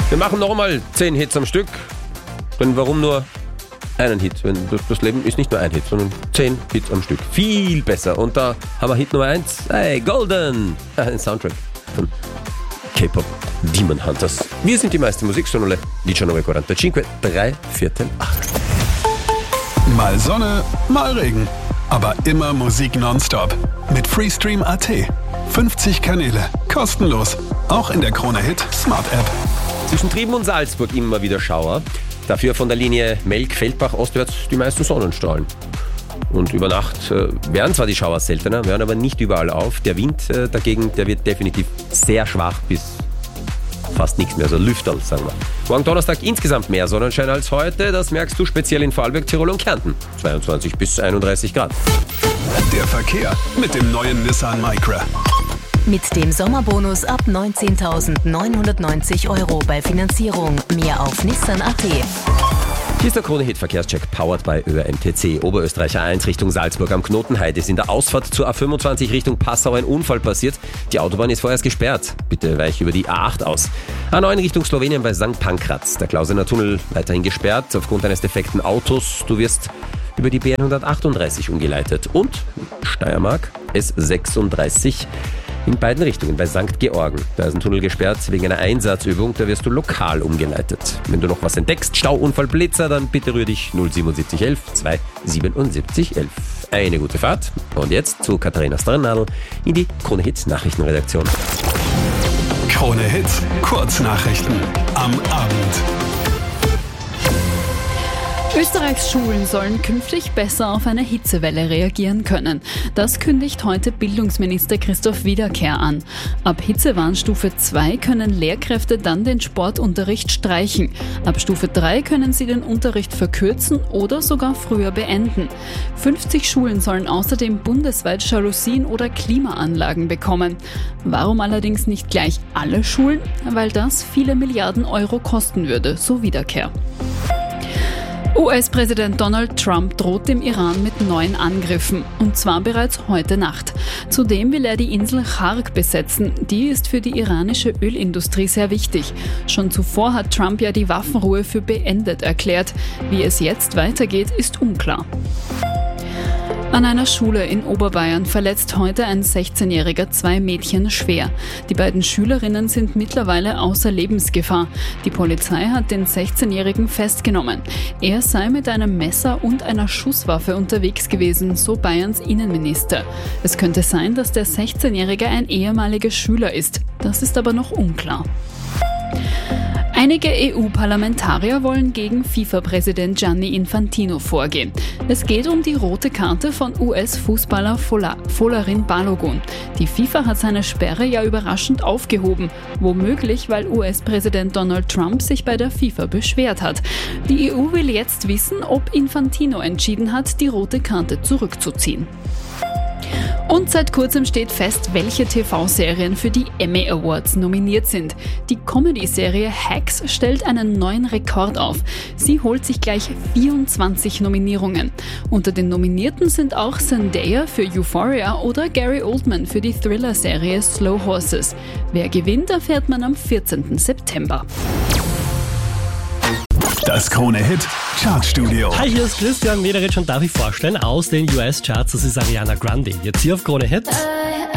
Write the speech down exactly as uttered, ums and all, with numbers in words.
Wir machen noch einmal zehn Hits am Stück. Denn warum nur einen Hit? Wenn das Leben ist nicht nur ein Hit, sondern zehn Hits am Stück. Viel besser. Und da haben wir Hit Nummer eins. Hey, Golden! Ein Soundtrack von K-Pop Demon Hunters. Wir sind die meiste Musiksonole. diciannove quarantacinque, drei Viertel acht. Mal Sonne, mal Regen. Aber immer Musik nonstop. Mit Freestream Punkt a t. fünfzig Kanäle. Kostenlos. Auch in der Krone Hit Smart App. Zwischen Trieben und Salzburg immer wieder Schauer. Dafür von der Linie Melk-Feldbach ostwärts die meisten Sonnenstrahlen. Und über Nacht äh, werden zwar die Schauer seltener, hören aber nicht überall auf. Der Wind äh, dagegen, der wird definitiv sehr schwach bis fast nichts mehr, also Lüfterl, sagen wir. Morgen Donnerstag insgesamt mehr Sonnenschein als heute. Das merkst du speziell in Vorarlberg, Tirol und Kärnten. zweiundzwanzig bis einunddreißig Grad. Der Verkehr mit dem neuen Nissan Micra. Mit dem Sommerbonus ab neunzehntausendneunhundertneunzig Euro bei Finanzierung. Mehr auf Nissan Punkt a t. Hier ist der Krone-Hit-Verkehrscheck, powered by Ö M T C. Oberösterreicher eins Richtung Salzburg am Knotenheide ist in der Ausfahrt zur A fünfundzwanzig Richtung Passau ein Unfall passiert. Die Autobahn ist vorerst gesperrt. Bitte weich über die A acht aus. A neun Richtung Slowenien bei Sankt Pankraz. Der Klausener Tunnel weiterhin gesperrt aufgrund eines defekten Autos. Du wirst über die B hundertachtunddreißig umgeleitet. Und Steiermark S sechsunddreißig in beiden Richtungen bei Sankt Georgen. Da ist ein Tunnel gesperrt wegen einer Einsatzübung, da wirst du lokal umgeleitet. Wenn du noch was entdeckst, Stauunfall, Blitzer, dann bitte rühr dich null siebenundsiebzig elf zweihundertsiebenundsiebzig elf. Eine gute Fahrt. Und jetzt zu Katharina Strannadl in die Krone Hit Nachrichtenredaktion. Krone Hit Kurznachrichten am Abend. Österreichs Schulen sollen künftig besser auf eine Hitzewelle reagieren können. Das kündigt heute Bildungsminister Christoph Wiederkehr an. Ab Hitzewarnstufe zwei können Lehrkräfte dann den Sportunterricht streichen. Ab Stufe drei können sie den Unterricht verkürzen oder sogar früher beenden. fünfzig Schulen sollen außerdem bundesweit Jalousien oder Klimaanlagen bekommen. Warum allerdings nicht gleich alle Schulen? Weil das viele Milliarden Euro kosten würde, so Wiederkehr. U S-Präsident Donald Trump droht dem Iran mit neuen Angriffen, und zwar bereits heute Nacht. Zudem will er die Insel Chark besetzen. Die ist für die iranische Ölindustrie sehr wichtig. Schon zuvor hat Trump ja die Waffenruhe für beendet erklärt. Wie es jetzt weitergeht, ist unklar. An einer Schule in Oberbayern verletzt heute ein sechzehnjähriger zwei Mädchen schwer. Die beiden Schülerinnen sind mittlerweile außer Lebensgefahr. Die Polizei hat den sechzehnjährigen festgenommen. Er sei mit einem Messer und einer Schusswaffe unterwegs gewesen, so Bayerns Innenminister. Es könnte sein, dass der sechzehnjährige ein ehemaliger Schüler ist. Das ist aber noch unklar. Einige E U-Parlamentarier wollen gegen FIFA-Präsident Gianni Infantino vorgehen. Es geht um die rote Karte von U S-Fußballer Folarin Balogun. Die FIFA hat seine Sperre ja überraschend aufgehoben. Womöglich, weil U S-Präsident Donald Trump sich bei der FIFA beschwert hat. Die E U will jetzt wissen, ob Infantino entschieden hat, die rote Karte zurückzuziehen. Und seit kurzem steht fest, welche T V-Serien für die Emmy Awards nominiert sind. Die Comedy-Serie Hacks stellt einen neuen Rekord auf. Sie holt sich gleich vierundzwanzig Nominierungen. Unter den Nominierten sind auch Zendaya für Euphoria oder Gary Oldman für die Thriller-Serie Slow Horses. Wer gewinnt, erfährt man am vierzehnten September. Das Krone Hit Chartstudio. Hi, hier ist Christian Mederich und darf ich vorstellen aus den U S-Charts, das ist Ariana Grande. Jetzt hier auf Krone Hit.